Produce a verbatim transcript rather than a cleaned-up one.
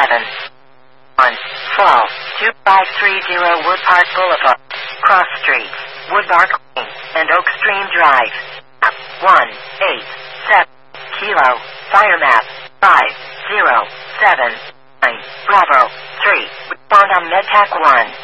seven one fall two five three zero Wood Park Boulevard, Cross Streets, Woodbark Lane, and Oak Stream Drive. one eight seven Kilo, Fire Map five zero seven nine Bravo three. Respond on MedTech one.